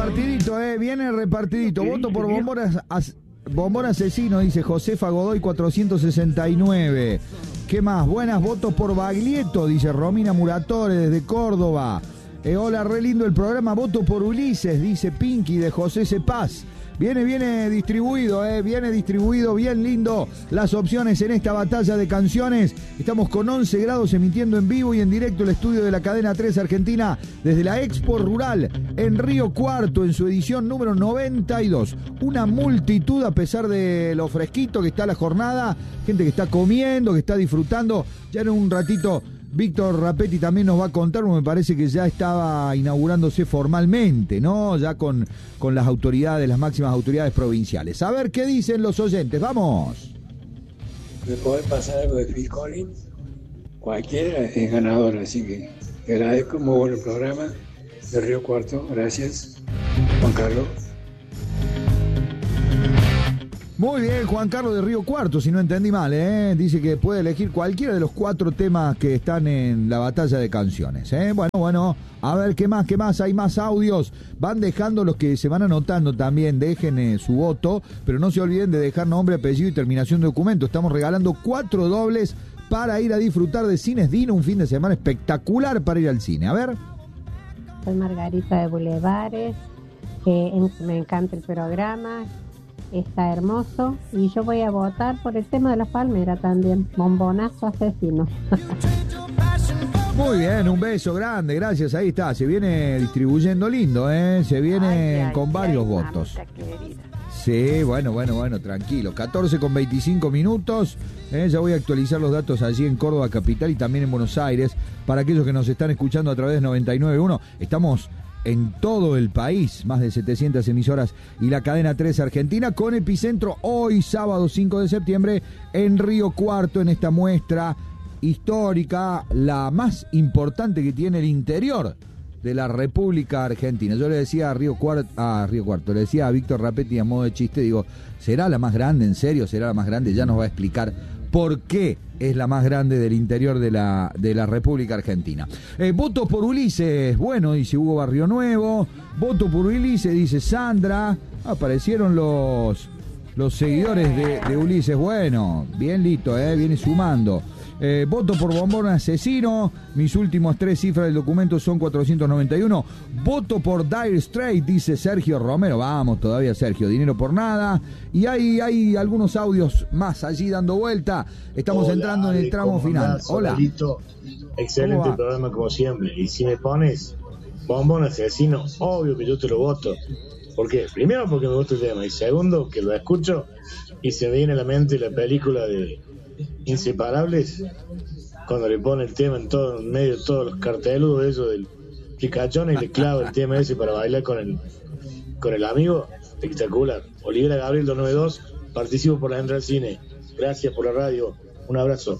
repartidito, viene repartidito. Voto por Bombón Asesino, dice Josefa Godoy 469. ¿Qué más? Buenas, votos por Baglietto, dice Romina Muratore desde Córdoba. Hola, re lindo el programa. Voto por Ulises, dice Pinky de José Cepaz. Viene distribuido, viene distribuido, bien lindo las opciones en esta batalla de canciones. Estamos con 11 grados emitiendo en vivo y en directo el estudio de la cadena 3 Argentina desde la Expo Rural en Río Cuarto en su edición número 92. Una multitud a pesar de lo fresquito que está la jornada, gente que está comiendo, que está disfrutando. Ya en un ratito Víctor Rapetti también nos va a contar, me parece que ya estaba inaugurándose formalmente, ¿no? Ya con las autoridades, las máximas autoridades provinciales. A ver qué dicen los oyentes, vamos. ¿Me podés pasar algo de Phil Collins? Cualquiera es ganador, así que te agradezco, muy buen programa de Río Cuarto, gracias, Juan Carlos. Muy bien, Juan Carlos de Río Cuarto, si no entendí mal, dice que puede elegir cualquiera de los 4 temas que están en la batalla de canciones. Bueno, a ver qué más, hay más audios, van dejando los que se van anotando también, dejen su voto, pero no se olviden de dejar nombre, apellido y terminación de documento. Estamos regalando 4 dobles para ir a disfrutar de Cines Dino, un fin de semana espectacular para ir al cine. A ver. Soy Margarita de Bulevares, me encanta el programa. Está hermoso y yo voy a votar por el tema de las palmeras también. Bombonazo asesino. Muy bien, un beso grande, gracias, ahí está, se viene distribuyendo lindo, se viene con varios votos. Sí, bueno, tranquilo, 14:25 minutos, ya voy a actualizar los datos allí en Córdoba Capital y también en Buenos Aires, para aquellos que nos están escuchando a través de 99.1, estamos en todo el país, más de 700 emisoras y la cadena 3 Argentina, con epicentro hoy sábado 5 de septiembre en Río Cuarto, en esta muestra histórica, la más importante que tiene el interior de la República Argentina. Yo le decía a Río Cuarto, le decía a Víctor Rapetti a modo de chiste, digo, ¿será la más grande? ¿En serio será la más grande? Ya nos va a explicar por qué es la más grande del interior de la República Argentina. Voto por Ulises, bueno, dice Hugo Barrio Nuevo. Voto por Ulises, dice Sandra. Aparecieron los seguidores de Ulises, bueno, bien listo, viene sumando. Voto por Bombón Asesino, mis últimos 3 cifras del documento son 491. Voto por Dire Straits, dice Sergio Romero. Vamos todavía, Sergio, dinero por nada. Y hay algunos audios más allí dando vuelta. Estamos entrando en el tramo final. Hola. Excelente programa como siempre. Y si me pones Bombón Asesino, obvio que yo te lo voto. ¿Por qué? Primero porque me gusta el tema. Y segundo, que lo escucho y se me viene a la mente la película de Inseparables, cuando le pone el tema en medio de todos los carteludos eso del picachón y le clava el tema ese para bailar con el amigo, espectacular. Olivera Gabriel 292, participo por la entrada al cine. Gracias por la radio, un abrazo.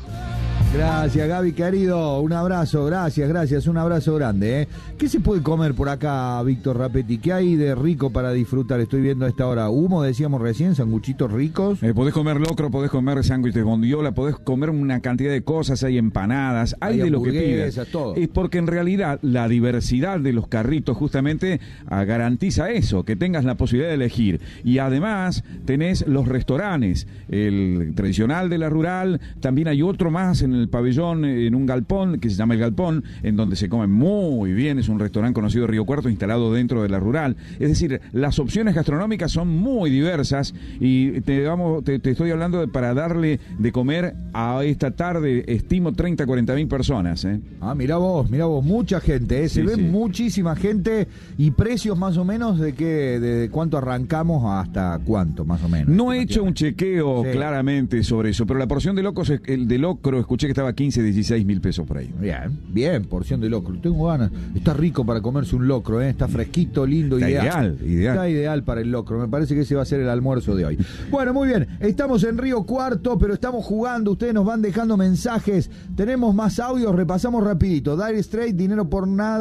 Gracias, Gaby, querido, un abrazo, gracias, un abrazo grande. ¿Qué se puede comer por acá, Víctor Rapetti? ¿Qué hay de rico para disfrutar? Estoy viendo a esta hora humo, decíamos recién, sanguchitos ricos. Podés comer locro, podés comer sándwich de bondiola, podés comer una cantidad de cosas, hay empanadas, hay de lo que pidas. Todo. Es porque en realidad la diversidad de los carritos justamente garantiza eso, que tengas la posibilidad de elegir. Y además tenés los restaurantes, el tradicional de la rural, también hay otro más en el pabellón, en un galpón que se llama El Galpón, en donde se come muy bien, es un restaurante conocido de Río Cuarto instalado dentro de la rural. Es decir, las opciones gastronómicas son muy diversas y te estoy hablando para darle de comer a esta tarde, estimo 30-40 mil personas. Mirá vos, mucha gente, se ve muchísima gente. Y precios más o menos de cuánto arrancamos hasta cuánto más o menos. No he hecho un chequeo claramente sobre eso, pero la porción de locro escuché que estaba 15-16 mil pesos por ahí. Bien, porción de locro. Tengo ganas. Está rico para comerse un locro, está fresquito, lindo, ideal. Está ideal para el locro. Me parece que ese va a ser el almuerzo de hoy. Bueno, muy bien. Estamos en Río Cuarto, pero estamos jugando. Ustedes nos van dejando mensajes. Tenemos más audios. Repasamos rapidito. Dire Straits, dinero por nada.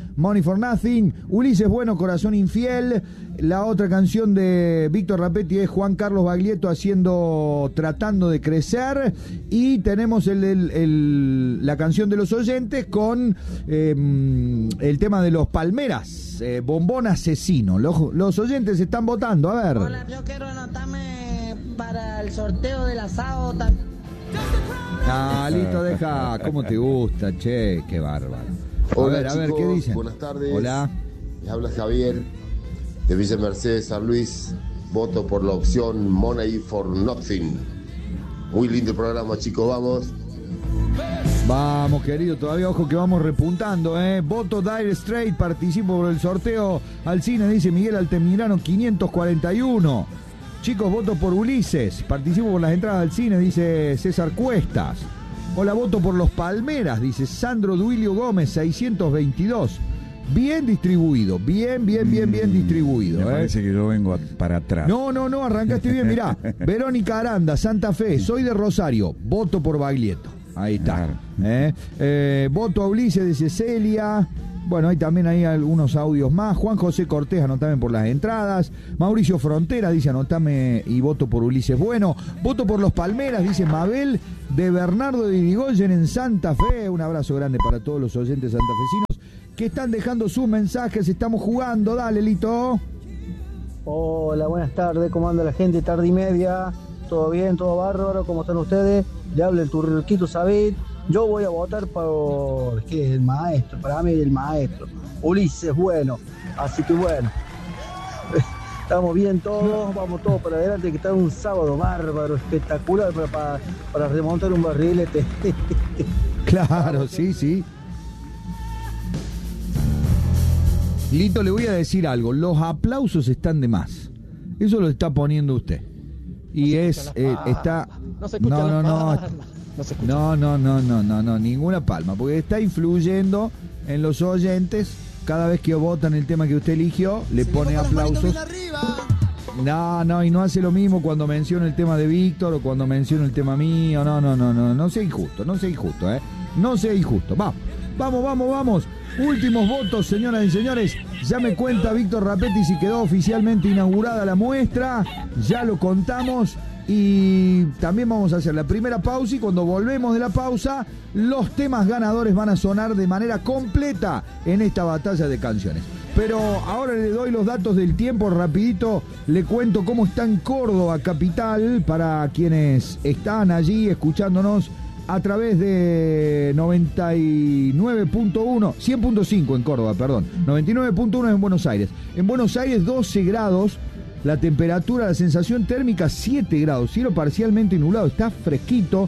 Money for Nothing. Ulises Bueno, Corazón Infiel. La otra canción de Víctor Rapetti es Juan Carlos Baglietto haciendo Tratando de Crecer. Y tenemos la canción de los oyentes con el tema de los Palmeras, Bombón Asesino. Los oyentes están votando, a ver. Hola, yo quiero anotarme para el sorteo del asado también. Listo, deja. ¿Cómo te gusta, che? Qué bárbaro. Hola, a ver, chicos, ¿qué dicen? buenas tardes. Hola. Me habla Javier de Villa Mercedes, San Luis. Voto por la opción Money for Nothing. Muy lindo el programa, chicos, vamos. Vamos, querido, todavía ojo que vamos repuntando, Voto Dire Straits, participo por el sorteo al cine, dice Miguel Altamirano 541. Chicos, voto por Ulises, participo por las entradas al cine, dice César Cuestas. Hola, voto por los Palmeras, dice Sandro Duilio Gómez 622. Bien distribuido, bien distribuido. Me parece que yo vengo para atrás. No, arrancaste bien, mirá. Verónica Aranda, Santa Fe, soy de Rosario, voto por Baglietto. Ahí está. Claro. Voto a Ulises, dice Celia. Bueno, ahí también hay algunos audios más. Juan José Cortés, anotame por las entradas. Mauricio Frontera dice anotame y voto por Ulises Bueno. Voto por los Palmeras, dice Mabel de Bernardo de Irigoyen en Santa Fe. Un abrazo grande para todos los oyentes santafesinos que están dejando sus mensajes. Estamos jugando, dale, Lito. Hola, buenas tardes, ¿cómo anda la gente? Tarde y media, todo bien, todo bárbaro, ¿cómo están ustedes? Le habla el Turquito Sabit. Yo voy a votar por, ¿qué es? El maestro, para mí el maestro, Ulises Bueno, así que bueno, estamos bien todos, vamos todos para adelante, que está un sábado bárbaro, espectacular para remontar un barrilete. Claro, sí. Lito, le voy a decir algo, los aplausos están de más, eso lo está poniendo usted. Y está... No se escucha la palma. No, ninguna palma, porque está influyendo en los oyentes. Cada vez que votan el tema que usted eligió, le pone aplausos. No, y no hace lo mismo cuando menciona el tema de Víctor o cuando menciona el tema mío. No sea injusto, No sea injusto. Vamos. Últimos votos, señoras y señores. Ya me cuenta Víctor Rapetti si quedó oficialmente inaugurada la muestra. Ya lo contamos. Y también vamos a hacer la primera pausa y cuando volvemos de la pausa, los temas ganadores van a sonar de manera completa en esta batalla de canciones. Pero ahora le doy los datos del tiempo rapidito, le cuento cómo está en Córdoba capital para quienes están allí escuchándonos a través de 99.1, 100.5 en Córdoba, perdón, 99.1 en Buenos Aires. En Buenos Aires 12 grados. La temperatura, la sensación térmica 7 grados, cielo parcialmente nublado, está fresquito.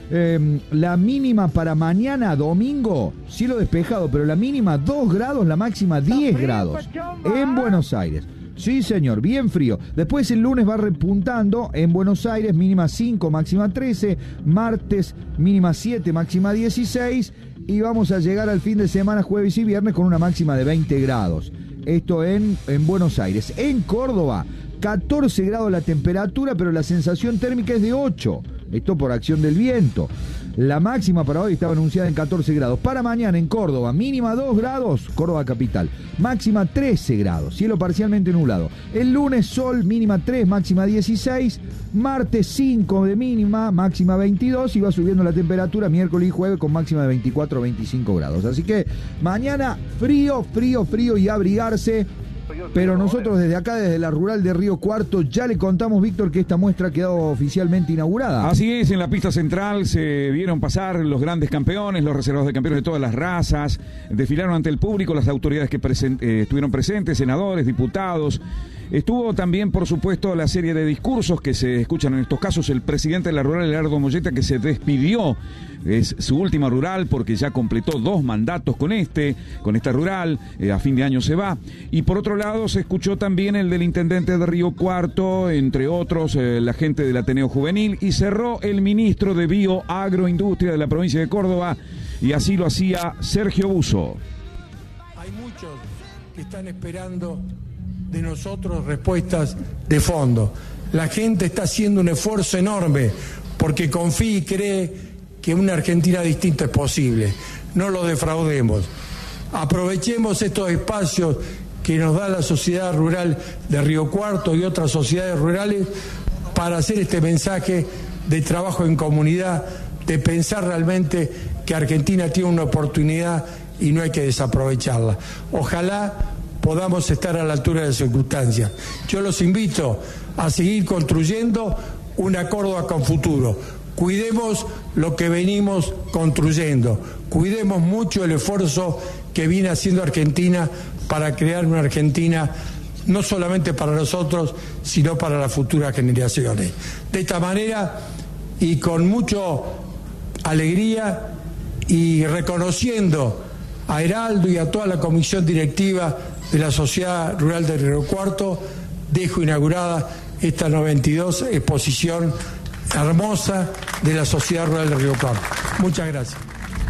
La mínima para mañana domingo, cielo despejado, pero la mínima 2 grados, la máxima 10 grados en Buenos Aires. Sí, señor, bien frío. Después el lunes va repuntando en Buenos Aires, mínima 5, máxima 13. Martes, mínima 7, máxima 16. Y vamos a llegar al fin de semana, jueves y viernes, con una máxima de 20 grados. Esto en Buenos Aires. En Córdoba, 14 grados la temperatura, pero la sensación térmica es de 8. Esto por acción del viento. La máxima para hoy estaba anunciada en 14 grados. Para mañana en Córdoba, mínima 2 grados, Córdoba capital. Máxima 13 grados, cielo parcialmente nublado. El lunes sol, mínima 3, máxima 16. Martes 5 de mínima, máxima 22. Y va subiendo la temperatura miércoles y jueves con máxima de 24 o 25 grados. Así que mañana frío y abrigarse. Pero nosotros desde acá, desde la rural de Río Cuarto, ya le contamos, Víctor, que esta muestra ha quedado oficialmente inaugurada. Así es, en la pista central se vieron pasar los grandes campeones, los reservados de campeones de todas las razas, desfilaron ante el público las autoridades que estuvieron presentes, senadores, diputados. Estuvo también, por supuesto, la serie de discursos que se escuchan en estos casos. El presidente de la rural, Eduardo Molletta, que se despidió, es su última rural porque ya completó 2 mandatos con esta rural, a fin de año se va. Y por otro lado se escuchó también el del intendente de Río Cuarto, entre otros la gente del Ateneo Juvenil, y cerró el ministro de Bioagroindustria de la provincia de Córdoba, y así lo hacía Sergio Buso. Hay muchos que están esperando de nosotros respuestas de fondo. La gente está haciendo un esfuerzo enorme porque confía y cree que una Argentina distinta es posible. No lo defraudemos. Aprovechemos estos espacios que nos da la sociedad rural de Río Cuarto y otras sociedades rurales para hacer este mensaje de trabajo en comunidad, de pensar realmente que Argentina tiene una oportunidad y no hay que desaprovecharla. Ojalá podamos estar a la altura de las circunstancias. Yo los invito a seguir construyendo una Córdoba con futuro. Cuidemos lo que venimos construyendo, cuidemos mucho el esfuerzo que viene haciendo Argentina para crear una Argentina no solamente para nosotros, sino para las futuras generaciones. De esta manera, y con mucha alegría y reconociendo a Heraldo y a toda la comisión directiva de la Sociedad Rural de Río Cuarto, dejo inaugurada esta 92 exposición hermosa de la Sociedad Rural de Río Cuarto. Muchas gracias.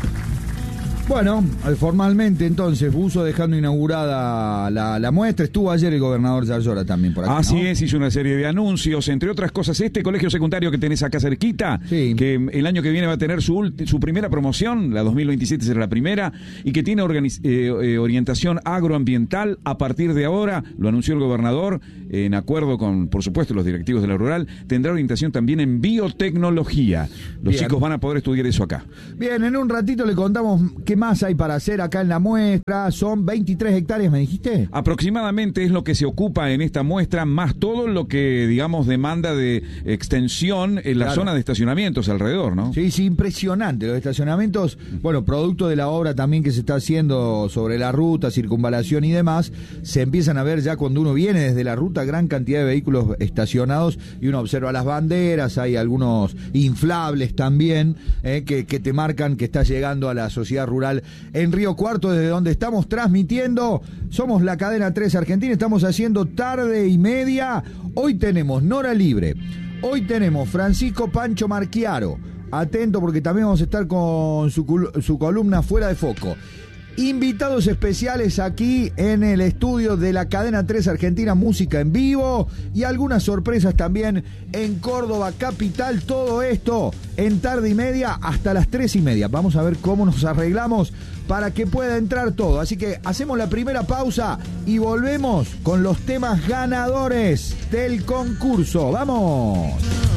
Bueno, formalmente entonces, Buzo dejando inaugurada la muestra. Estuvo ayer el gobernador Yarlora también por aquí, Así ¿no? es, hizo una serie de anuncios, entre otras cosas, este colegio secundario que tenés acá cerquita, sí, que el año que viene va a tener su primera promoción, la 2027 será la primera, y que tiene orientación agroambiental a partir de ahora, lo anunció el gobernador, en acuerdo con, por supuesto, los directivos de la rural, tendrá orientación también en biotecnología. Los chicos van a poder estudiar eso acá. Bien, en un ratito le contamos qué más hay para hacer acá en la muestra. Son 23 hectáreas, ¿me dijiste? Aproximadamente es lo que se ocupa en esta muestra, más todo lo que, digamos, demanda de extensión en la zona de estacionamientos alrededor, ¿no? Sí, sí, impresionante. Los estacionamientos, bueno, producto de la obra también que se está haciendo sobre la ruta, circunvalación y demás, se empiezan a ver ya cuando uno viene desde la ruta, gran cantidad de vehículos estacionados y uno observa las banderas, hay algunos inflables también, que te marcan que está llegando a la sociedad rural en Río Cuarto, desde donde estamos transmitiendo. Somos la cadena 3 Argentina, estamos haciendo tarde y media. Hoy tenemos Nora Libre, hoy tenemos Francisco Pancho Marchiaro, atento porque también vamos a estar con su columna Fuera de Foco. Invitados especiales aquí en el estudio de la cadena 3 Argentina, música en vivo y algunas sorpresas también en Córdoba capital. Todo esto en tarde y media hasta las 3:30. Vamos a ver cómo nos arreglamos para que pueda entrar todo. Así que hacemos la primera pausa y volvemos con los temas ganadores del concurso. ¡Vamos!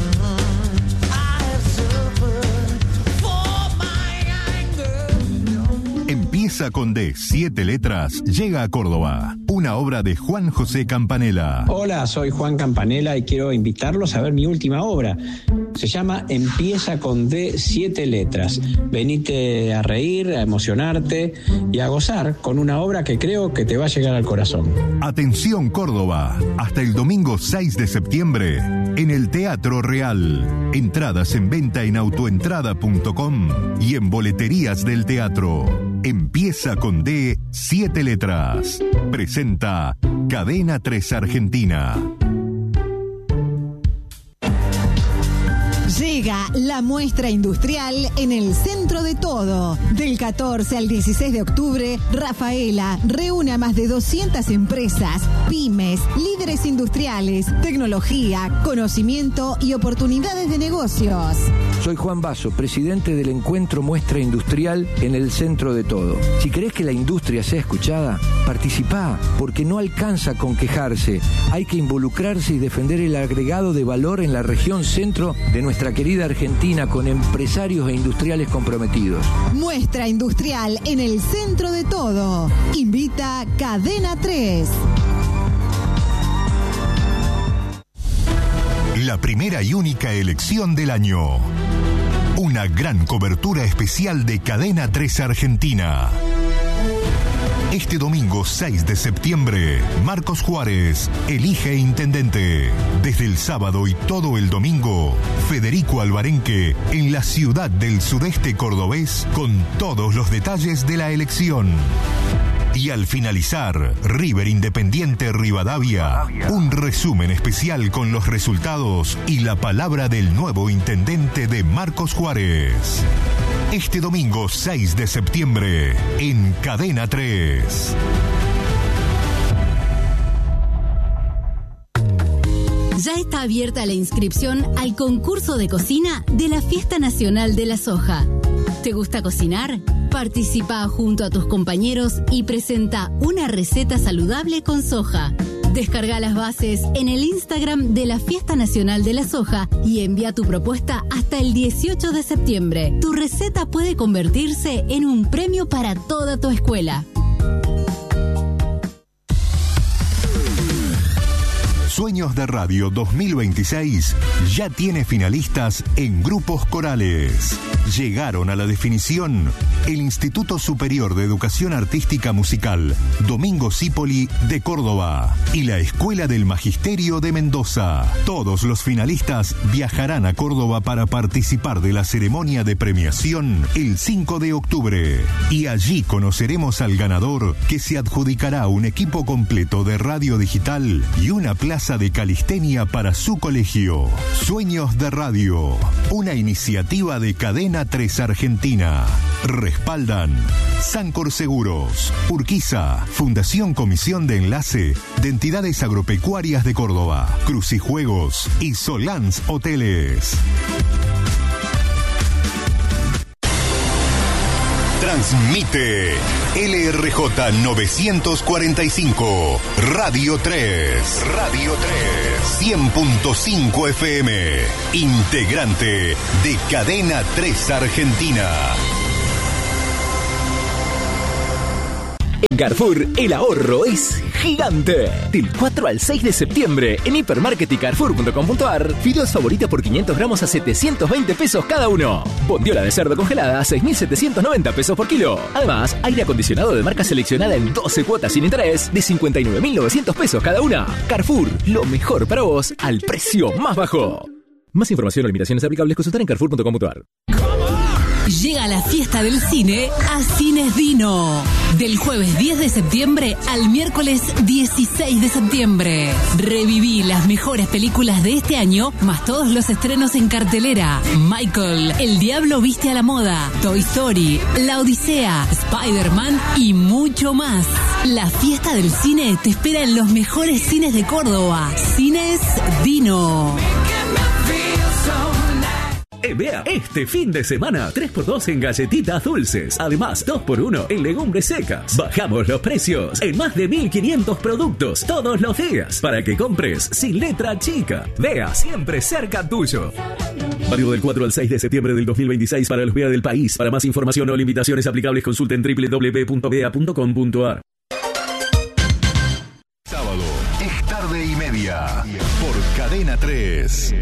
Empieza con D, 7 letras, llega a Córdoba. Una obra de Juan José Campanella. Hola, soy Juan Campanella y quiero invitarlos a ver mi última obra. Se llama Empieza con D, 7 letras. Venite a reír, a emocionarte y a gozar con una obra que creo que te va a llegar al corazón. Atención Córdoba, hasta el domingo 6 de septiembre en el Teatro Real. Entradas en venta en autoentrada.com y en boleterías del teatro. Empieza con D, 7 letras. Presenta Cadena 3 Argentina. Llega la muestra industrial en el centro de todo. Del 14 al 16 de octubre, Rafaela reúne a más de 200 empresas, pymes, líderes industriales, tecnología, conocimiento y oportunidades de negocios. Soy Juan Basso, presidente del Encuentro Muestra Industrial en el centro de todo. Si querés que la industria sea escuchada, participá, porque no alcanza con quejarse. Hay que involucrarse y defender el agregado de valor en la región centro de nuestra querida Argentina, con empresarios e industriales comprometidos. Muestra industrial en el centro de todo. Invita Cadena 3. La primera y única elección del año. Una gran cobertura especial de Cadena 3 Argentina. Este domingo 6 de septiembre, Marcos Juárez elige intendente. Desde el sábado y todo el domingo, Federico Alvarenque en la ciudad del sudeste cordobés con todos los detalles de la elección. Y al finalizar, River Independiente Rivadavia, un resumen especial con los resultados y la palabra del nuevo intendente de Marcos Juárez. Este domingo 6 de septiembre, en Cadena 3. Ya está abierta la inscripción al concurso de cocina de la Fiesta Nacional de la Soja. ¿Te gusta cocinar? Participa junto a tus compañeros y presenta una receta saludable con soja. Descarga las bases en el Instagram de la Fiesta Nacional de la Soja y envía tu propuesta hasta el 18 de septiembre. Tu receta puede convertirse en un premio para toda tu escuela. Sueños de Radio 2026 ya tiene finalistas en grupos corales. Llegaron a la definición el Instituto Superior de Educación Artística Musical Domingo Cipoli de Córdoba y la Escuela del Magisterio de Mendoza. Todos los finalistas viajarán a Córdoba para participar de la ceremonia de premiación el 5 de octubre. Y allí conoceremos al ganador, que se adjudicará un equipo completo de radio digital y una plaza de calistenia para su colegio. Sueños de Radio, una iniciativa de Cadena 3 Argentina. Respaldan Sancor Seguros, Urquiza, Fundación Comisión de Enlace de Entidades Agropecuarias de Córdoba, Crucijuegos y Solans Hoteles. Transmite LRJ 945, Radio 3, 100.5 FM, integrante de Cadena 3 Argentina. En Carrefour, el ahorro es gigante. Del 4 al 6 de septiembre, en Hipermarket y Carrefour.com.ar, fideos Favorita por 500 gramos a 720 pesos cada uno. Bondiola de cerdo congelada a 6.790 pesos por kilo. Además, aire acondicionado de marca seleccionada en 12 cuotas sin interés de 59.900 pesos cada una. Carrefour, lo mejor para vos al precio más bajo. Más información o limitaciones aplicables, consultar en Carrefour.com.ar. Llega la fiesta del cine a Cines Dino. Del jueves 10 de septiembre al miércoles 16 de septiembre. Reviví las mejores películas de este año, más todos los estrenos en cartelera. Michael, El Diablo Viste a la Moda, Toy Story, La Odisea, Spider-Man y mucho más. La fiesta del cine te espera en los mejores cines de Córdoba. Cines Dino. Vea, este fin de semana 3x2 en galletitas dulces. Además 2x1 en legumbres secas. Bajamos los precios en más de 1.500 productos todos los días para que compres sin letra chica. Vea, siempre cerca tuyo. Válido del 4 al 6 de septiembre del 2026 para los VEA del país. Para más información o limitaciones aplicables consulten www.vea.com.ar. Sábado es tarde y media por Cadena 3.